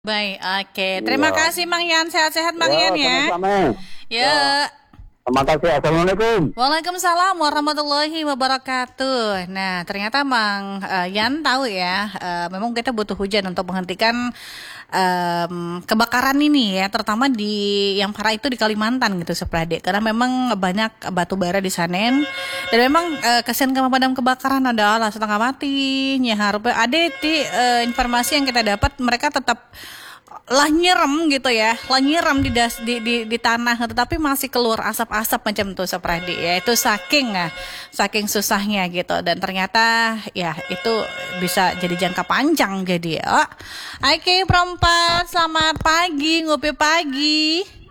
Baik, oke. Terima Iya. kasih Mang Yan. Sehat-sehat Mang Ya, Yan ya. sama-sama. Ya, Ya. terima kasih. Assalamualaikum. Waalaikumsalam warahmatullahi wabarakatuh. Nah, ternyata Mang Yan tahu ya, memang kita butuh hujan untuk menghentikan kebakaran ini ya, terutama di yang parah itu di Kalimantan gitu, Suprade. Karena memang banyak batu bara di sana dan memang kesian ke pemadam kebakaran adalah setengah mati, nyahar. Ada informasi yang kita dapat mereka tetap lah nyerem gitu ya, lah nyerem di tanah, tetapi masih keluar asap-asap macam tuh Sapradi ya, itu saking susahnya gitu, dan ternyata ya itu bisa jadi jangka panjang jadi ya. Oke, perempat, selamat pagi, ngopi pagi.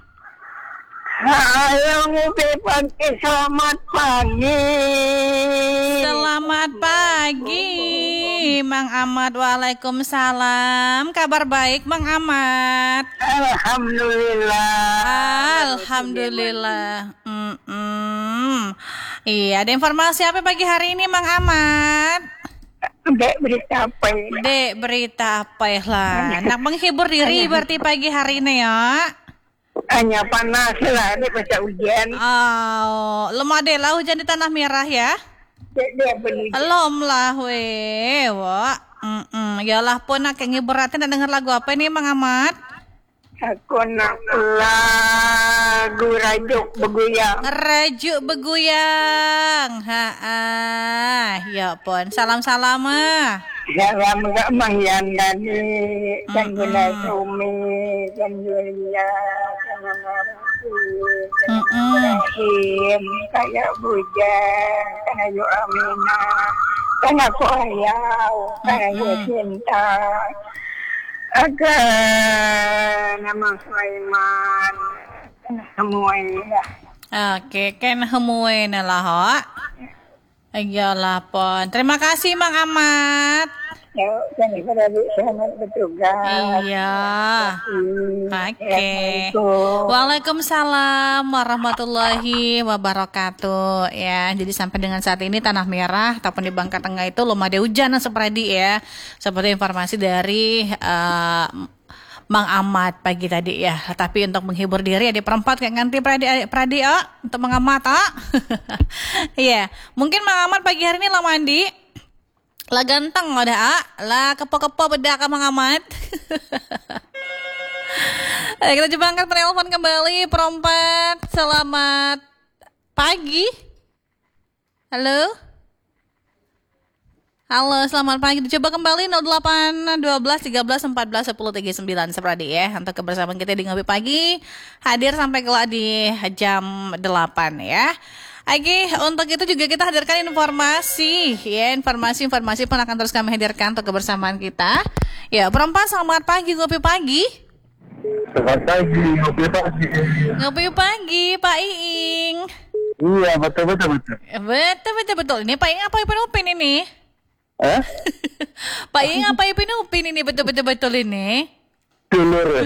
Ayo ngopi pagi, selamat pagi. Selamat pagi, Mang Ahmad. Waalaikumsalam. Kabar baik, Mang Ahmad? Alhamdulillah. Alhamdulillah. Iya, ada informasi apa pagi hari ini, Mang Ahmad? Dek berita apa ini? Dek, berita apa ya lah? Nak menghibur diri berarti pagi hari ini ya? Hanya panas lah, ini baca hujan. Oh, lemah deh lah hujan di Tanah Merah ya? Dia beli. Belum lah, weh, wak. Yalah pun nak ngiburatin dan denger lagu apa ini, Mang Ahmad? Aku nak lagu rajuk beguyang. Rajuk beguyang. Ya pun, salam-salam ah. Salam gak mangyan tadi. Dan guna sumi. Dan Julia. Dan Marasi. Dan Ibrahim. Kayak bujang. Karena Yu Aminah. Karena aku ayau. Karena Yu cinta. Agar nama Sulaiman. Karena semuanya. Oke, kan hemue lah, ho. Iyalah pon. Terima kasih Mang Ahmad. Ya, kan pada selamat bertugas. Iya. Oke. Assalamualaikum. Waalaikumsalam warahmatullahi wabarakatuh. Ya, jadi sampai dengan saat ini Tanah Merah ataupun di Bangka Tengah itu belum ada hujan seperti ya. Seperti informasi dari Mang Ahmad pagi tadi ya. Tapi untuk menghibur diri ada perempat kayak ganti pradi untuk Mang Ahmad. Iya, mungkin Mang Ahmad pagi hari ini lah mandi. Lah ganteng udah lah kepo-kepo beda ka Mang Ahmad. Ayo kita coba angkat penelpon kembali perempat. Selamat pagi. Halo. Halo, selamat pagi. Coba kembali 08 12 13 14 10 39 seperti ya. Untuk kebersamaan kita di Ngopi Pagi hadir sampai kelak di jam 8 ya. Oke, untuk itu juga kita hadirkan informasi ya, informasi pun akan terus kami hadirkan untuk kebersamaan kita. Ya, perempat selamat pagi Ngopi Pagi. Selamat pagi. Ngopi pagi. Ngopi Pagi, Pak Iing. Iya, betul. Betul. Ini Pak Iing apa Upin ini? Pak Iing apa Upin ini betul ini? Dulur.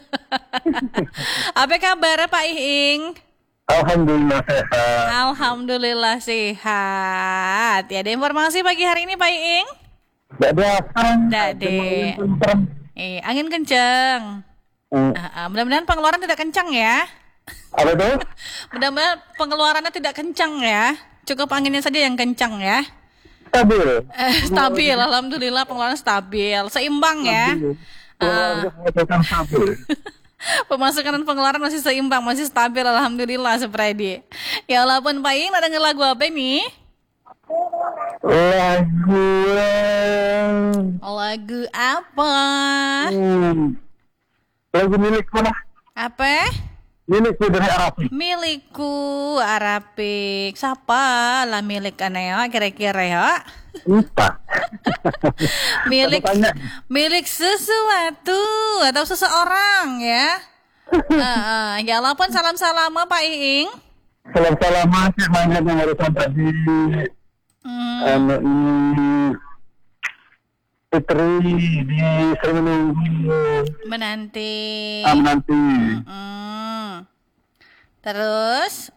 Apa kabar Pak Iing? Alhamdulillah sehat. Alhamdulillah sehat. Ya, ada informasi pagi hari ini Pak Iing? Tidak ada apa. Dade. Angin kencang. Mudah-mudahan pengeluaran tidak kencang ya. Apa tuh? Mudah-mudahan pengeluarannya tidak kencang ya. Cukup anginnya saja yang kencang ya. Stabil. Stabil, alhamdulillah pengeluaran stabil, seimbang ya. Stabil. Pemasukan dan pengeluaran masih seimbang, masih stabil, alhamdulillah Supradi. Ya walaupun Pak Iing ada denger lagu apa nih? Lagu apa? Lagu milikku lah. Apa? Milikku dari Arafik. Milikku Arapik. Siapa lah milik aneh kira-kira ya? Entah. milik sesuatu atau seseorang ya. Ya walaupun salam-salam Pak Iing. Salam-salam masih banyak yang urusan tadi. Putri di Sering Menanti. Menanti. Terus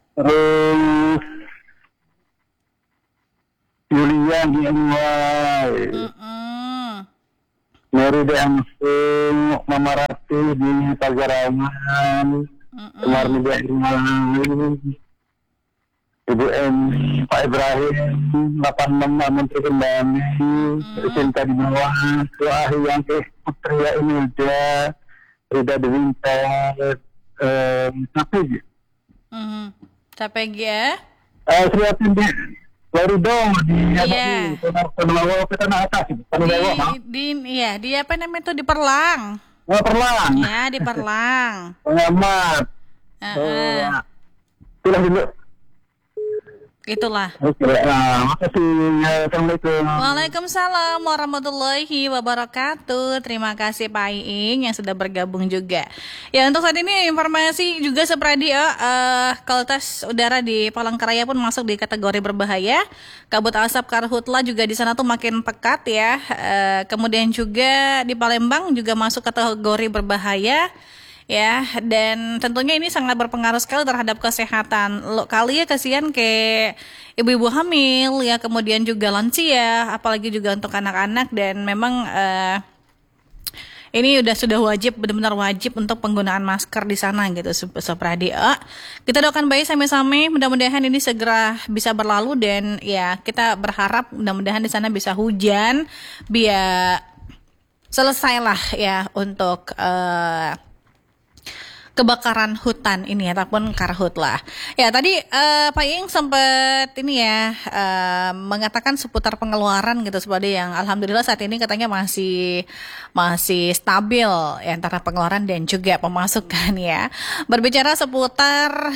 Julia di NY. Mary de langsung Mama Rati di Pagaraman. Kemarin di Irman. Ibu Emi, Pak Ibrahim, 86 Menteri Kendali, Cinta di bawah, doa yang ke Putri Indonesia, Rida Dewinta, sampai Sampai ya. Selain di Florida di Iya. Penawa Tanah Atas, Penawa, Di apa namanya itu di Perlang. Perlang, Ya, di Perlang. pengamat, itulah dulu. Itulah. Oke, makasih. Assalamualaikum. Waalaikumsalam warahmatullahi wabarakatuh. Terima kasih Pak Iing yang sudah bergabung juga. Ya, untuk saat ini informasi juga Supradi ya, kualitas udara di Palangkaraya pun masuk di kategori berbahaya. Kabut asap karhutla juga di sana tuh makin pekat ya. Kemudian juga di Palembang juga masuk kategori berbahaya. Ya, dan tentunya ini sangat berpengaruh sekali terhadap kesehatan. Kali ya kasihan ke ibu-ibu hamil ya, kemudian juga lansia, apalagi juga untuk anak-anak, dan memang ini sudah wajib, benar-benar wajib untuk penggunaan masker di sana gitu, Supradi. Kita doakan baik sama-sama, mudah-mudahan ini segera bisa berlalu, dan ya kita berharap mudah-mudahan di sana bisa hujan biar selesailah ya untuk kebakaran hutan ini ataupun karhutla. Ya tadi Pak Iing sempat ini ya mengatakan seputar pengeluaran gitu, seperti yang alhamdulillah saat ini katanya masih stabil ya, antara pengeluaran dan juga pemasukan ya. Berbicara seputar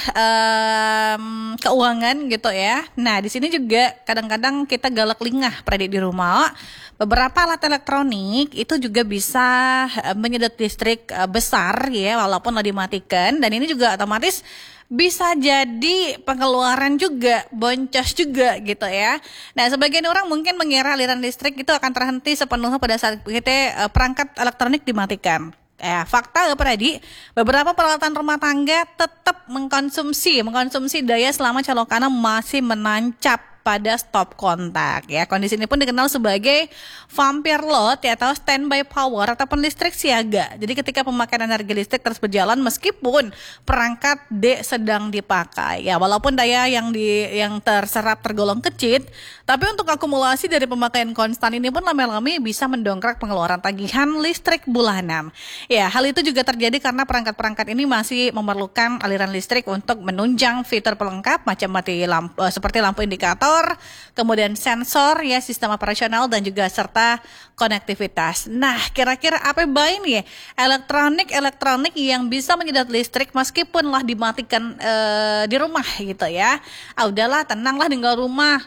keuangan gitu ya. Nah di sini juga kadang-kadang kita galak lingah pada di rumah. Beberapa alat elektronik itu juga bisa menyedot listrik besar ya, walaupun dimatikan, dan ini juga otomatis bisa jadi pengeluaran juga, boncos juga gitu ya. Nah, sebagian orang mungkin mengira aliran listrik itu akan terhenti sepenuhnya pada saat kita perangkat elektronik dimatikan. Fakta Pradi, beberapa peralatan rumah tangga tetap mengkonsumsi daya selama colokannya masih menancap pada stop kontak ya. Kondisi ini pun dikenal sebagai vampire load ya, atau standby power ataupun listrik siaga. Jadi ketika pemakaian energi listrik terus berjalan meskipun perangkat D sedang dipakai ya, walaupun daya yang terserap tergolong kecil, tapi untuk akumulasi dari pemakaian konstan ini pun lama-lama bisa mendongkrak pengeluaran tagihan listrik bulanan. Ya, hal itu juga terjadi karena perangkat-perangkat ini masih memerlukan aliran listrik untuk menunjang fitur pelengkap macam seperti lampu indikator, kemudian sensor ya, sistem operasional, dan juga serta konektivitas. Nah, kira-kira apa baik nih elektronik yang bisa menyedot listrik meskipun lah dimatikan di rumah gitu ya. Udahlah, tenanglah tinggal rumah.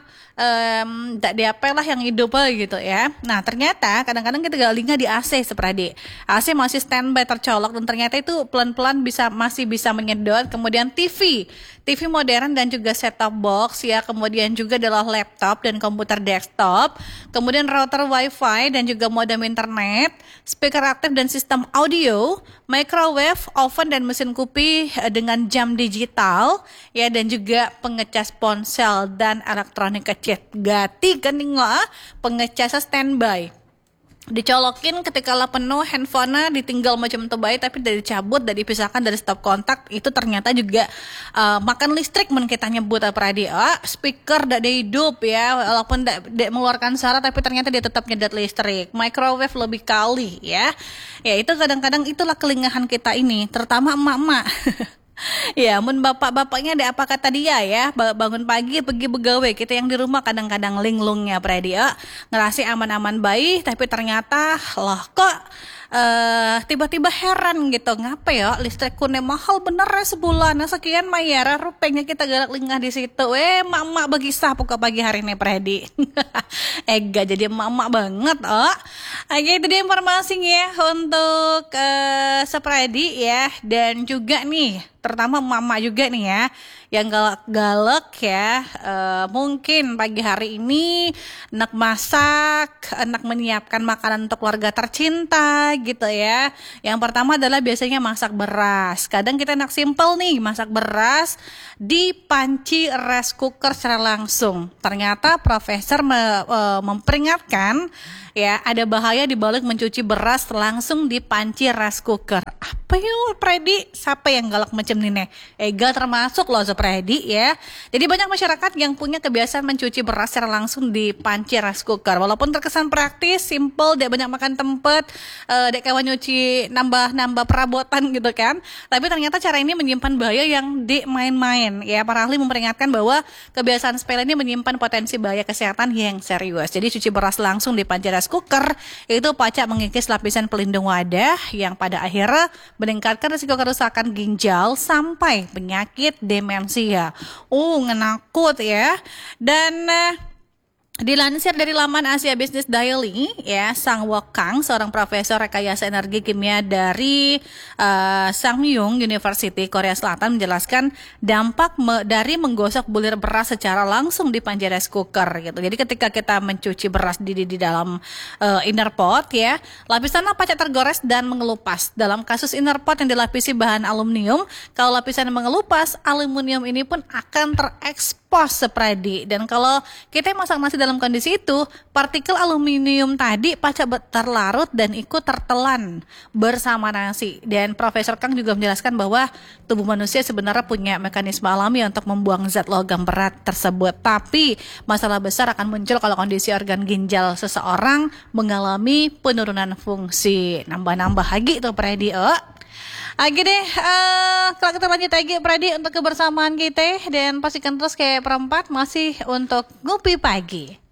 Tak diapalah yang hidup gitu ya. Nah ternyata kadang-kadang kita galinga di AC seperti AC masih standby tercolok, dan ternyata itu pelan-pelan masih bisa menyedot. Kemudian TV modern dan juga set-top box ya, kemudian juga adalah laptop dan komputer desktop, kemudian router wifi dan juga modem internet, speaker aktif dan sistem audio, microwave, oven dan mesin kopi dengan jam digital ya, dan juga pengecas ponsel dan elektronik kecil. Gati kan pengecas standby. Dicolokin ketika lah penuh, handphonenya ditinggal macam itu baik, tapi dari dicabut dan dipisahkan dari stop kontak, itu ternyata juga makan listrik men kita nyebut Pradi. Speaker dak hidup ya, walaupun dak mengeluarkan suara, tapi ternyata dia tetap nyedot listrik. Microwave lebih kali ya. Ya itu kadang-kadang itulah kelingahan kita ini, terutama emak-emak. Ya, mun bapak-bapaknya ada apa kata dia ya, bangun pagi pergi begawe, kita yang di rumah kadang-kadang linglungnya Predi ngerasa aman-aman baik, tapi ternyata loh kok tiba-tiba heran gitu, ngapa ya listrik kune mahal bener ya sebulan sekian mayar, rupanya kita galak lingah di situ. Mak-mak bagi sapu ke pagi hari ini Predi. Gak jadi mak-mak banget Oke, itu dia informasinya untuk Sepredi ya, dan juga nih terutama mama juga nih ya, yang galak-galak ya. Mungkin pagi hari ini enak masak, enak menyiapkan makanan untuk keluarga tercinta gitu ya. Yang pertama adalah biasanya masak beras. Kadang kita enak simple nih, masak beras di panci rice cooker secara langsung. Ternyata profesor memperingatkan ya, ada bahaya di balik mencuci beras langsung di panci rice cooker. Apa yuk Predi? Siapa yang galak macam ini nih? Ega termasuk loh Predi ya. Jadi banyak masyarakat yang punya kebiasaan mencuci beras secara langsung di panci rice cooker. Walaupun terkesan praktis, simple, dia banyak makan tempat, dek kawan nyuci nambah perabotan gitu kan. Tapi ternyata cara ini menyimpan bahaya yang di main-main ya. Para ahli memperingatkan bahwa kebiasaan sepele ini menyimpan potensi bahaya kesehatan yang serius. Jadi cuci beras langsung di panci rice cooker itu pacak mengikis lapisan pelindung wadah yang pada akhirnya meningkatkan risiko kerusakan ginjal sampai penyakit demensia. Ngenakut ya. Dan dilansir dari laman Asia Business Daily, ya, Sang Wokang, seorang profesor rekayasa energi kimia dari Sangmyung University Korea Selatan, menjelaskan dampak dari menggosok bulir beras secara langsung di panci rice cooker gitu. Jadi ketika kita mencuci beras di dalam inner pot ya, lapisan pacak tergores dan mengelupas. Dalam kasus inner pot yang dilapisi bahan aluminium, kalau lapisan mengelupas, aluminium ini pun akan terekspos Predi. Dan kalau kita masak nasi dalam kondisi itu, partikel aluminium tadi pacak terlarut dan ikut tertelan bersama nasi. Dan Profesor Kang juga menjelaskan bahwa tubuh manusia sebenarnya punya mekanisme alami untuk membuang zat logam berat tersebut. Tapi masalah besar akan muncul kalau kondisi organ ginjal seseorang mengalami penurunan fungsi. Nambah-nambah lagi tuh Predi. Oke deh, kalau kita lanjut lagi Predi untuk kebersamaan kita. Dan pastikan terus kayak perempat masih untuk ngopi pagi.